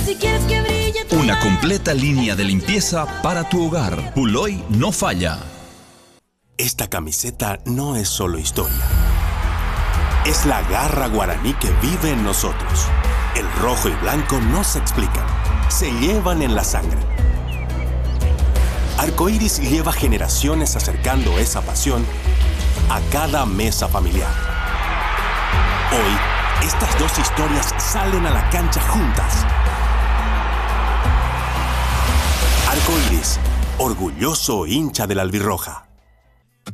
Si quieres que brille tu Una mar. completa línea de limpieza para tu hogar. Puloy no falla. Esta camiseta no es solo historia. Es la garra guaraní que vive en nosotros. El rojo y blanco no se explican, se llevan en la sangre. Arcoíris lleva generaciones acercando esa pasión a cada mesa familiar. Hoy, estas dos historias salen a la cancha juntas. Arcoíris, orgulloso hincha de la albirroja.